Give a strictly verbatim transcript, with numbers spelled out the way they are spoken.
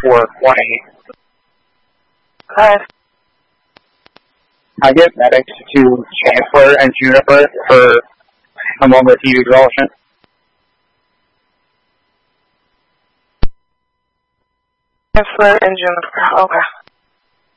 four twenty. Five. I get medics to Chancellor and Juniper for a moment of heat exhaustion. Chancellor and Juniper, okay.